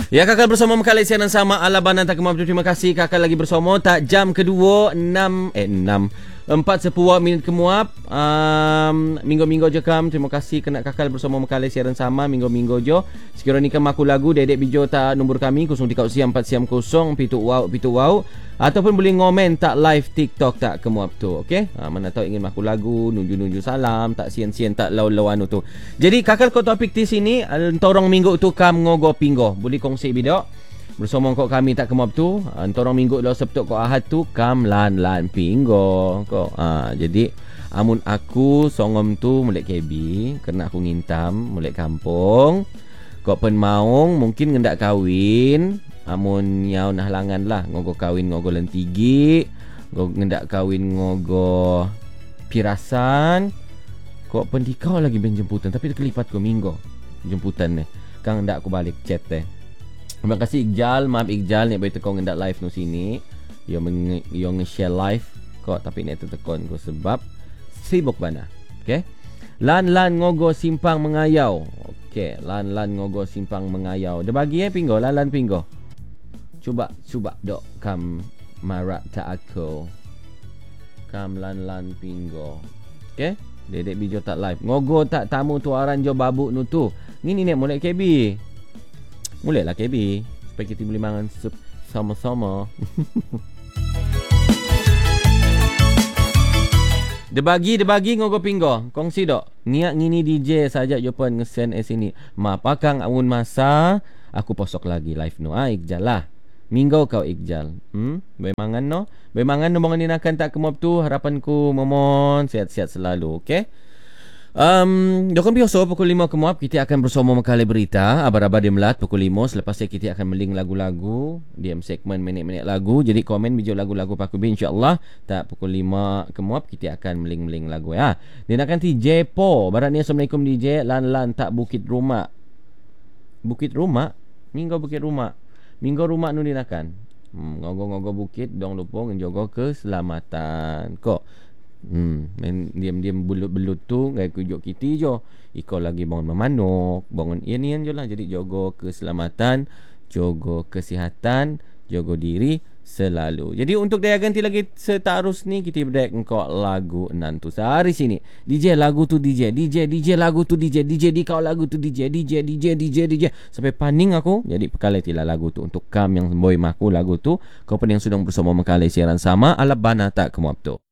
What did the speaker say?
Ya, kakak bersama Makalai siaran sama ala Banan tak kemampu. Terima kasih kakak lagi bersama tak jam kedua 4 sepuak minit kemuap. Minggu-minggu je kam. Terima kasih kena kakak bersama Makalai siaran sama minggu-minggu je. Sekiranya ni kam aku lagu dedek bijo tak nombor kami 03 siam 4 siam 0 pitu wow ataupun boleh ngomen tak live TikTok tak kemuap tu. Okey, mana tahu ingin aku lagu nunju-nunju salam tak sian-sian tak lau-lau anu tu. Jadi kakak ko topik di sini torong minggu tu kam ngogo pinggo. Boleh kongsi video bersama kau kami tak kemuap tu. Torong minggu lo Sabtu ko Ahad tu kam lan pinggo ko. Jadi amun aku songom tu mulek KB kerana aku ngintam mulek kampung. Kau pen maung mungkin ngendak kawin. Amun nyau nah halangan lah ngogo kawin ngogo lentigi, ngendak kawin ngogo pirasan. Kok pendikau lagi ben jemputan tapi terkelipat ko minggu jemputan ni. Kang ndak aku balik chat teh. Terima kasih Iqjal, maaf Iqjal ni bae tekong ngendak live no sini. Yo nge-share live kok tapi net tekon ko sebab sibuk bana. Okey. Lan ngogo simpang mengayau. Okey, lan ngogo simpang mengayau. Dia bagi pinggo lan pinggo. Cuba dok kam marak tak aku. Kam lan pinggo. Okey? Dedek bijo tak live. Ngogo tak tamu tuaran jo babuk nu tu. Ngini nek molek KB. Molek lah KB. Supaya kita boleh mangan sama-sama. Dia bagi ngogo pinggo. Kongsi dok. Niat ngini DJ saja jo pun ngesen sini. Ma pakang amun masa aku posok lagi live nu. Iqjal lah. Minggu kau Iqjal. Bemangan no. Bemangan no bangun akan tak kemuap tu. Harapanku momon sihat-sihat selalu. Okey. Dokon biasa pukul 5 kemuap kita akan bersama Makalai Berita. Abar-abar dia melat pukul 5. Selepas itu kita akan meling lagu-lagu. Diam segmen minit-minit lagu. Jadi komen bijak lagu-lagu Pak Kubi insya-Allah. Tak pukul 5 kemuap kita akan meling-meling lagu ya. Dia nak DJ Po. Barat ni Assalamualaikum DJ. Lan tak Bukit Rumah. Bukit Rumah? Minggu Bukit Rumah. Minggu rumah nu dinakan. Ngogo bukit dong lupong njogo keselamatan. Kok diam-diam belut tu gaya kujuk kiti jo. Iko lagi bangun memanuk, bangun ian jo lah. Jadi jogo keselamatan, jogo kesihatan, jogo diri selalu. Jadi untuk daya ganti lagi setarus ni kita berdek engkau lagu nantu sehari sini. DJ lagu tu DJ lagu tu DJ di kau lagu tu DJ sampai paning aku. Jadi Makalai tila lagu tu untuk kam yang boy maku lagu tu. Kau pun yang sudah bersama Makalai siaran sama ala bana tak kemuap tu.